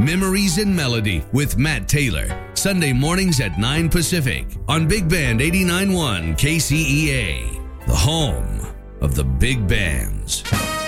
Memories in Melody with Matt Taylor. Sunday mornings at 9 Pacific on Big Band 89.1 KCEA, the home of the big bands.